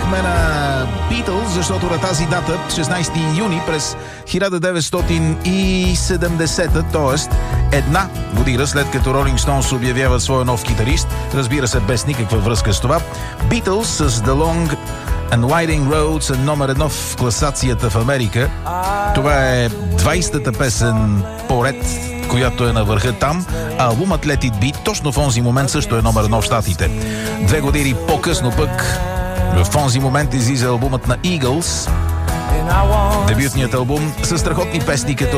сме на Beatles, защото на тази дата, 16 юни през 1970, т.е. една година след като Rolling Stones обявяват своя нов китарист, разбира се, без никаква връзка с това, Beatles с The Long and Winding Road са номер едно в класацията в Америка. Това е 20-та песен поред, която е на върха там, а албумът Let It Be точно в онзи момент също е номер едно в Щатите. 2 години по-късно пък в онзи момент излиза албумът на Eagles, дебютният албум, със страхотни песни като